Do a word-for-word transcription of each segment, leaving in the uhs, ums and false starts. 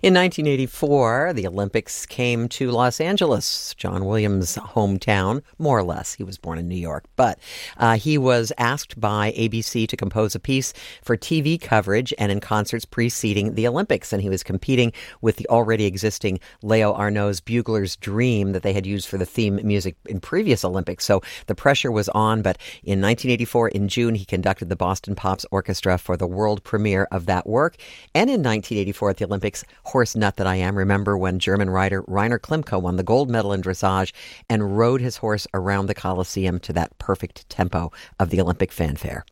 In nineteen eighty-four, the Olympics came to Los Angeles, John Williams' hometown, more or less. He was born in New York, but uh, he was asked by A B C to compose a piece for T V coverage and in concerts preceding the Olympics, and he was competing with the already existing Leo Arnaud's Bugler's Dream that they had used for the theme music in previous Olympics, so the pressure was on, but in nineteen eighty-four, in June, he conducted the Boston Pops Orchestra for the world premiere of that work, and in nineteen eighty-four at the Olympics, horse nut that I am, remember when German rider Rainer Klimke won the gold medal in dressage and rode his horse around the Coliseum to that perfect tempo of the Olympic fanfare.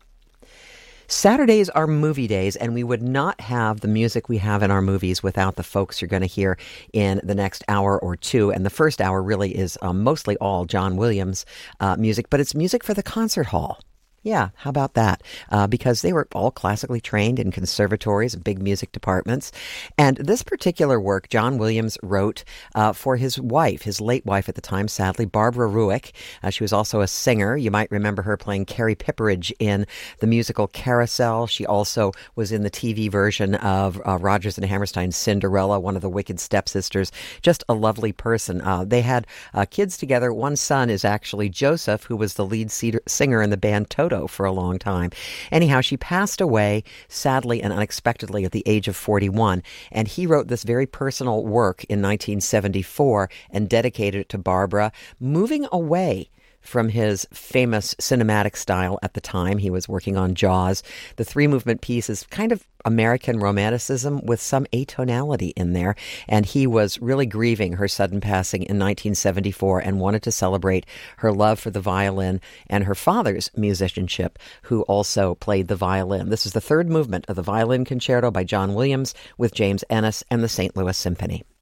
Saturdays are movie days, and we would not have the music we have in our movies without the folks you're going to hear in the next hour or two. And the first hour really is um, mostly all John Williams uh, music, but it's music for the concert hall. Yeah, how about that? Uh, because they were all classically trained in conservatories and big music departments. And this particular work, John Williams wrote uh, for his wife, his late wife at the time, sadly, Barbara Ruick. Uh, she was also a singer. You might remember her playing Carrie Pipperidge in the musical Carousel. She also was in the T V version of uh, Rodgers and Hammerstein's Cinderella, one of the wicked stepsisters. Just a lovely person. Uh, they had uh, kids together. One son is actually Joseph, who was the lead singer in the band Toto for a long time. Anyhow, she passed away, sadly and unexpectedly, at the age of forty-one, and he wrote this very personal work in nineteen seventy-four and dedicated it to Barbara, moving away from his famous cinematic style at the time. He was working on Jaws. The three-movement piece is kind of American romanticism with some atonality in there, and he was really grieving her sudden passing in nineteen seventy-four and wanted to celebrate her love for the violin and her father's musicianship, who also played the violin. This is the third movement of the Violin Concerto by John Williams with James Ennis and the Saint Louis Symphony.